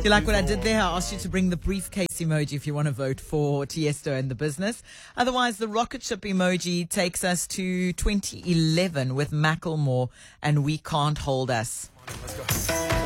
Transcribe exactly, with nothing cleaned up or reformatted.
You like what I did there? I asked you to bring the briefcase emoji if you want to vote for Tiesto and the business. Otherwise, the rocket ship emoji takes us to twenty eleven with Macklemore and We Can't Hold Us. Let's go.